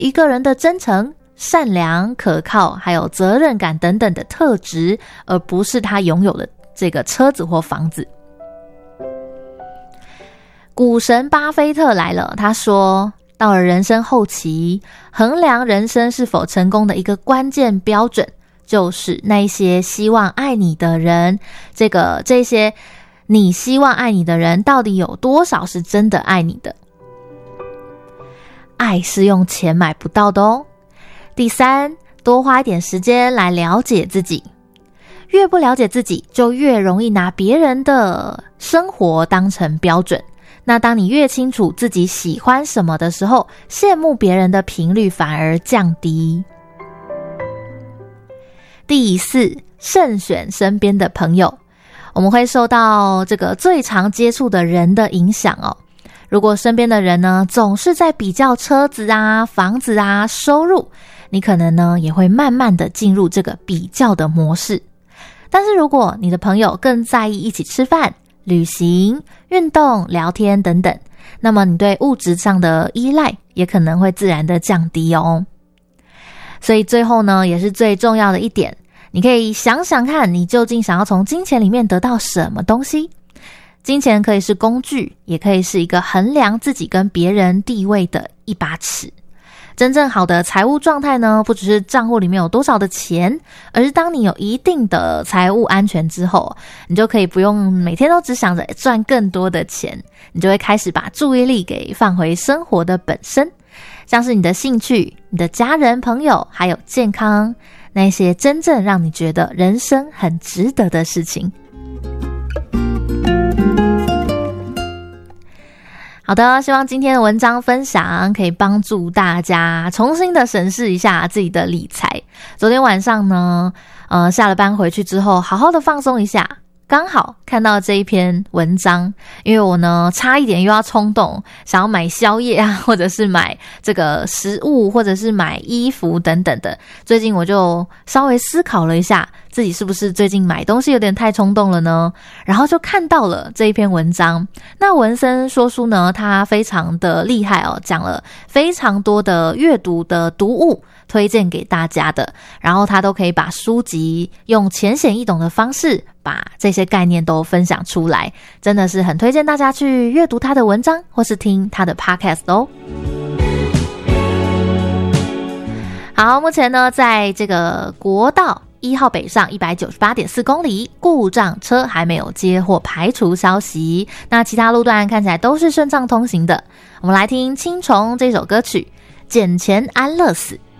一个人的真诚、善良、可靠，还有责任感等等的特质，而不是他拥有的这个车子或房子。股神巴菲特来了，他说，到了人生后期，衡量人生是否成功的一个关键标准，就是那些希望爱你的人，这些你希望爱你的人，到底有多少是真的爱你的？爱是用钱买不到的哦。第三，多花一点时间来了解自己。越不了解自己，就越容易拿别人的生活当成标准。那当你越清楚自己喜欢什么的时候，羡慕别人的频率反而降低。第四，慎选身边的朋友。我们会受到这个最常接触的人的影响哦。如果身边的人呢，总是在比较车子啊、房子啊、收入，你可能呢也会慢慢的进入这个比较的模式。但是如果你的朋友更在意一起吃饭、旅行、运动、聊天等等，那么你对物质上的依赖也可能会自然的降低哦。所以最后呢，也是最重要的一点，你可以想想看，你究竟想要从金钱里面得到什么东西。金钱可以是工具，也可以是一个衡量自己跟别人地位的一把尺。真正好的财务状态呢，不只是账户里面有多少的钱，而是当你有一定的财务安全之后，你就可以不用每天都只想着赚更多的钱，你就会开始把注意力给放回生活的本身，像是你的兴趣、你的家人朋友，还有健康，那些真正让你觉得人生很值得的事情。好的，希望今天的文章分享可以帮助大家重新的审视一下自己的理财。昨天晚上呢，下了班回去之后，好好的放松一下，刚好看到这一篇文章，因为我呢差一点又要冲动想要买宵夜啊，或者是买这个食物，或者是买衣服等等的。最近我就稍微思考了一下，自己是不是最近买东西有点太冲动了呢？然后就看到了这一篇文章。那文森说书呢，他非常的厉害哦，讲了非常多的阅读的读物推荐给大家的，然后他都可以把书籍用浅显易懂的方式把这些概念都分享出来，真的是很推荐大家去阅读他的文章或是听他的 podcast 哦。好，目前呢在这个国道1号北上 198.4 公里，故障车还没有接获排除消息，那其他路段看起来都是顺畅通行的。我们来听青虫这首歌曲《捡钱安乐死》。